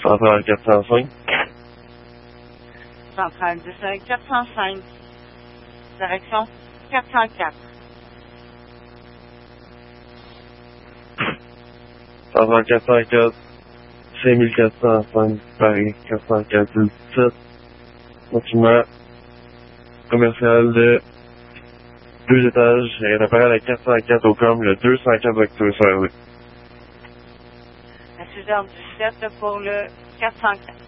Centrale 405. Centrale 405. Direction 404. Centrale 404. 5405 Paris 404 17. Bâtiment commercial de 2 étages et réparé à la 404 au com, le 204 Vector sur la route. À 6h17 pour le 404.